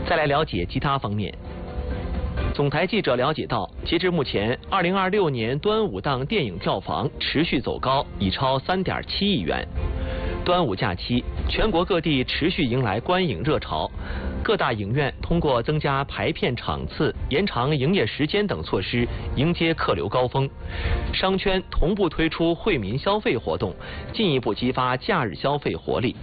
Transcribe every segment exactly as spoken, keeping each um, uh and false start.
再来了解其他方面。总台记者了解到，截至目前，二零二六年端午档电影票房持续走高，已超三点七亿元。端午假期，全国各地持续迎来观影热潮，各大影院通过增加排片场次、延长营业时间等措施，迎接客流高峰。商圈同步推出惠民消费活动，进一步激发假日消费活力。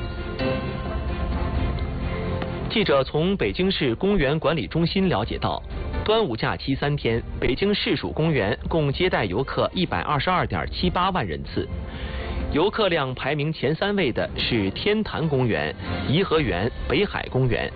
记者从北京市公园管理中心了解到，端午假期三天，北京市属公园共接待游客一百二十二点七八万人次。游客量排名前三位的是天坛公园、颐和园、北海公园。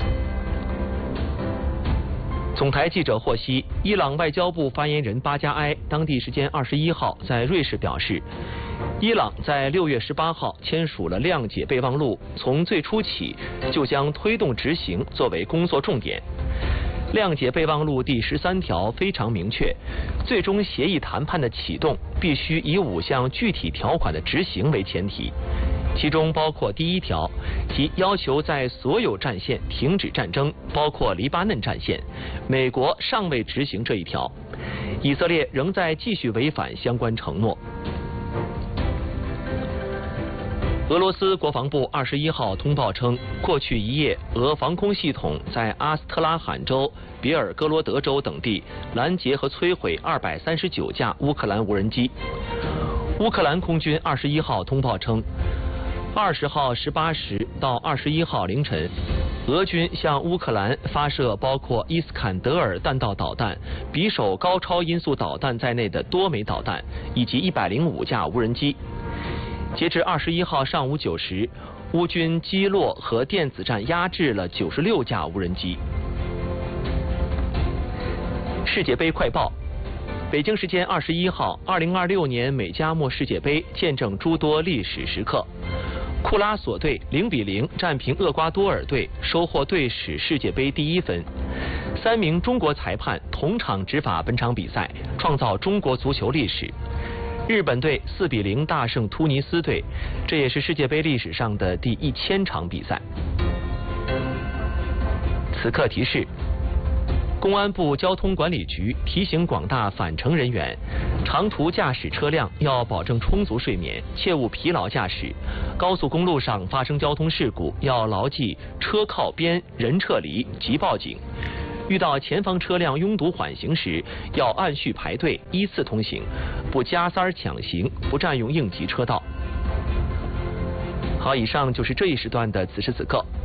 总台记者获悉，伊朗外交部发言人巴加埃当地时间二十一号在瑞士表示，伊朗在六月十八号签署了谅解备忘录，从最初起就将推动执行作为工作重点。谅解备忘录第十三条非常明确，最终协议谈判的启动必须以五项具体条款的执行为前提，其中包括第一条，即要求在所有战线停止战争，包括黎巴嫩战线，美国尚未执行这一条，以色列仍在继续违反相关承诺。俄罗斯国防部二十一号通报称，过去一夜，俄防空系统在阿斯特拉罕州、别尔哥罗德州等地拦截和摧毁二百三十九架乌克兰无人机。乌克兰空军二十一号通报称，二十号十八时到二十一号凌晨，俄军向乌克兰发射包括伊斯坎德尔弹道导弹、匕首高超音速导弹在内的多枚导弹，以及一百零五架无人机。截至二十一号上午九时，乌军击落和电子战压制了九十六架无人机。世界杯快报：北京时间二十一号，二零二六年美加墨世界杯见证诸多历史时刻。库拉索队零比零战平厄瓜多尔队，收获队史世界杯第一分。三名中国裁判同场执法本场比赛，创造中国足球历史。日本队四比零大胜突尼斯队，这也是世界杯历史上的第一千场比赛。此刻提示：公安部交通管理局提醒广大返程人员，长途驾驶车辆要保证充足睡眠，切勿疲劳驾驶。高速公路上发生交通事故，要牢记车靠边、人撤离即报警。遇到前方车辆拥堵缓行时，要按序排队，依次通行，不加塞抢行，不占用应急车道。好，以上就是这一时段的此时此刻。